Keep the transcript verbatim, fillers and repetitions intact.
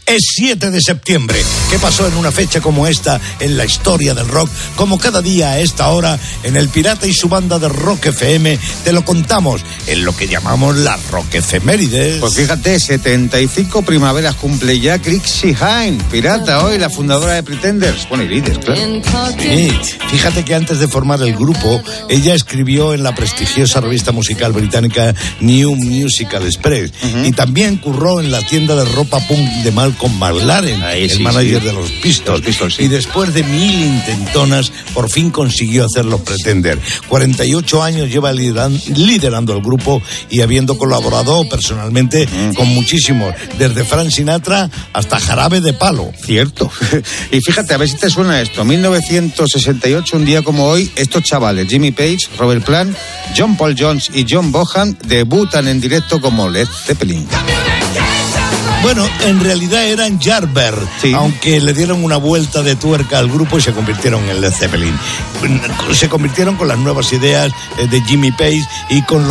Es siete de septiembre. ¿Qué pasó en una fecha como esta en la historia del rock? Como cada día a esta hora, en El Pirata y su banda de Rock F M, te lo contamos en lo que llamamos la Rock Efemérides. Pues fíjate, setenta y cinco primaveras cumple ya Chrissie Hynde, Pirata, hoy la fundadora de Pretenders. Bueno, y líder, claro. Sí, fíjate que antes de formar el grupo, ella escribió en la prestigiosa revista musical británica New Musical Express, uh-huh. y también curró en la tienda de ropa punk de Malcolm McLaren, Ahí, el sí, manager sí. de los Pistols, los Pistols sí. y después de mil intentonas por fin consiguió hacerlos Pretender. cuarenta y ocho años lleva lideran, liderando el grupo y habiendo colaborado personalmente uh-huh. con muchísimos, desde Frank Sinatra hasta Jarabe de Palo. Cierto. Y fíjate, a ver si te suena esto. mil novecientos sesenta y ocho, un día como hoy, estos chavales, Jimmy Page, Robert Plant, John Paul Jones y John Bonham, debutan en directo como Led Zeppelin. Bueno, en realidad eran Yardbirds, sí. aunque le dieron una vuelta de tuerca al grupo y se convirtieron en Led Zeppelin. Se convirtieron con las nuevas ideas de Jimmy Page y con los